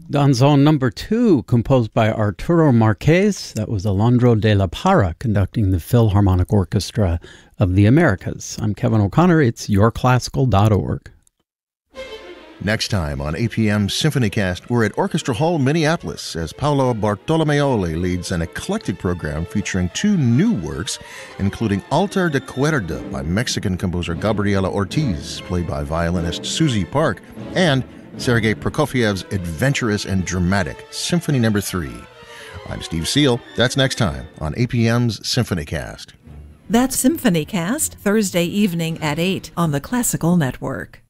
Danzón number 2, composed by Arturo Marquez. That was Alondra de la Parra conducting the Philharmonic Orchestra of the Americas. I'm Kevin O'Connor. It's yourclassical.org. Next time on APM SymphonyCast, we're at Orchestra Hall, Minneapolis, as Paolo Bartolomeoli leads an eclectic program featuring 2 new works, including Altar de Cuerda by Mexican composer Gabriela Ortiz, played by violinist Susie Park, and Sergei Prokofiev's adventurous and dramatic Symphony No. 3. I'm Steve Seal. That's next time on APM's SymphonyCast. That's SymphonyCast, Thursday evening at 8 on the Classical Network.